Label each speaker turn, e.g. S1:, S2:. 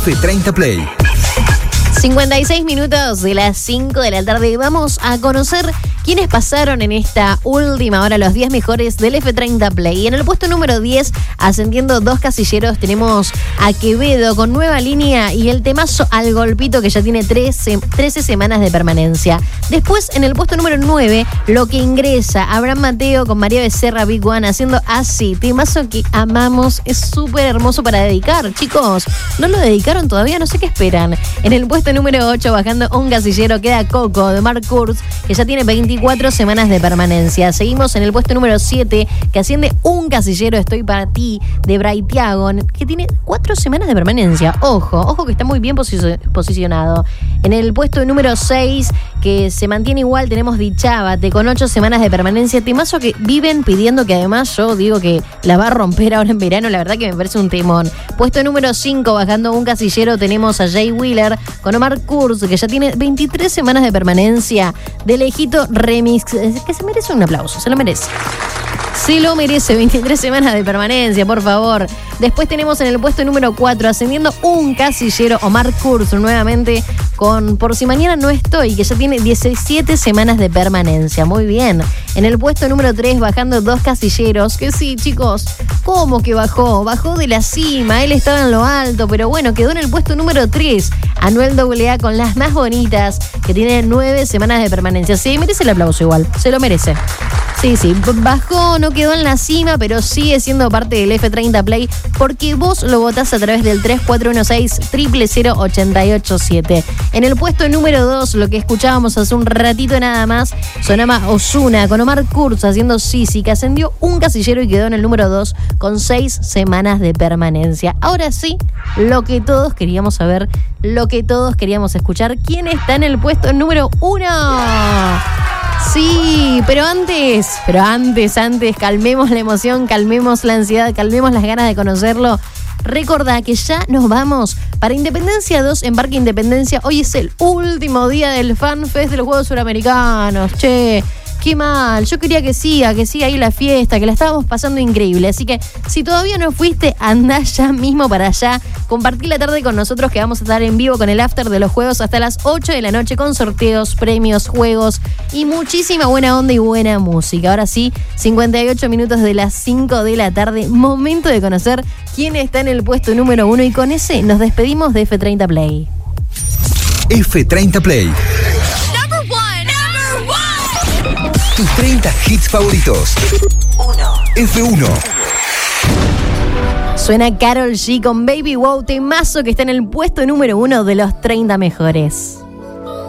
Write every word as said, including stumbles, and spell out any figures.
S1: F treinta Play.
S2: cincuenta y seis minutos de las cinco de la tarde. Vamos a conocer quiénes pasaron en esta última hora los diez mejores del F treinta Play. Y en el puesto número diez, ascendiendo dos casilleros, tenemos a Quevedo con nueva línea y el temazo Al Golpito, que ya tiene trece, trece semanas de permanencia. Después, en el puesto número nueve, lo que ingresa Abraham Mateo con María Becerra Big One haciendo Así. Temazo que amamos, es súper hermoso para dedicar. Chicos, ¿no lo dedicaron todavía? No sé qué esperan. En el puesto número ocho, bajando un casillero, queda Coco de Mark Kurz, que ya tiene veinticuatro semanas de permanencia. Seguimos en el puesto número siete, que asciende un casillero, Estoy para ti, de Braithiagon, que tiene cuatro semanas de permanencia. Ojo, ojo que está muy bien posi- posicionado. En el puesto número seis, que se mantiene igual, tenemos Dichábate con ocho semanas de permanencia. Temazo que viven pidiendo, que además yo digo que la va a romper ahora en verano. La verdad que me parece un temón. Puesto número cinco, bajando un casillero, tenemos a Jay Wheeler con Omar Kurz, que ya tiene veintitrés semanas de permanencia, de Lejito Remix, que se merece un aplauso, se lo merece. Se lo merece, veintitrés semanas de permanencia, por favor. Después tenemos en el puesto número cuatro, ascendiendo un casillero, Omar Kurz, nuevamente con Por si mañana no estoy, que ya tiene diecisiete semanas de permanencia. Muy bien. En el puesto número tres, bajando dos casilleros, que sí, chicos, ¿cómo que bajó? Bajó de la cima, él estaba en lo alto, pero bueno, quedó en el puesto número tres. Anuel A A con Las Más Bonitas, que tiene nueve semanas de permanencia. Sí, merece el aplauso igual, se lo merece. Sí, sí, bajó, no quedó en la cima, pero sigue siendo parte del F treinta Play, porque vos lo votás a través del tres cuatro uno seis, cero cero cero, ocho ocho siete. En el puesto número dos, lo que escuchábamos hace un ratito nada más, sonaba Ozuna con Omar Kurz haciendo Sisi, que ascendió un casillero y quedó en el número dos con seis semanas de permanencia. Ahora sí, lo que todos queríamos saber, lo que todos queríamos escuchar, ¿quién está en el puesto número uno? Sí, pero antes, pero antes, antes, calmemos la emoción, calmemos la ansiedad, calmemos las ganas de conocerlo. Recordá que ya nos vamos para Independencia dos en Parque Independencia. Hoy es el último día del Fan Fest de los Juegos Suramericanos. Che, qué mal. Yo quería que siga, que siga ahí la fiesta, que la estábamos pasando increíble. Así que si todavía no fuiste, andá ya mismo para allá. Compartí la tarde con nosotros, que vamos a estar en vivo con el after de los juegos hasta las ocho de la noche con sorteos, premios, juegos y muchísima buena onda y buena música. Ahora sí, cincuenta y ocho minutos de las cinco de la tarde. Momento de conocer quién está en el puesto número uno, y con ese nos despedimos de F treinta Play.
S1: F treinta Play. Tus treinta hits favoritos. uno. F uno.
S2: Suena Karol G con Baby Wow, temazo que está en el puesto número uno de los treinta mejores.